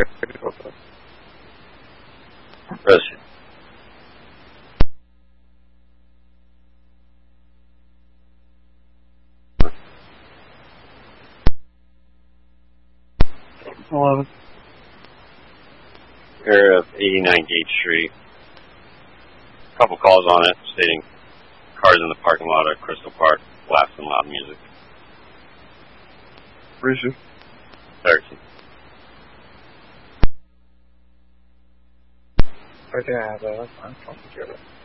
Rosie. Area of 89 Gate Street. A couple calls on it stating cars in the parking lot at Crystal Park blasting loud music. Richard. 13. Okay, that's fine. I'll take care of it.